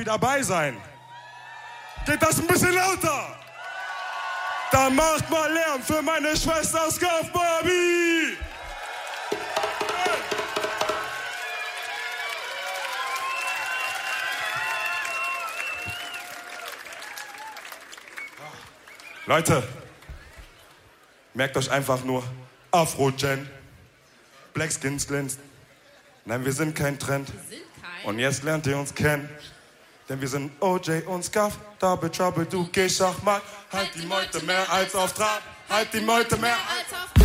Barbie dabei sein? Geht das ein bisschen lauter? Dann macht mal Lärm für meine Schwester Scarf Barbie! Leute, merkt euch einfach nur, Afro-Gen, Black Skins glänzt. Nein, wir sind kein Trend. Und jetzt lernt ihr uns kennen. Denn wir sind OJ und Scarf, Double Trouble, du gehst Schachmatt. Halt die Meute mehr als auf Trab, halt die Meute mehr als auf Trab.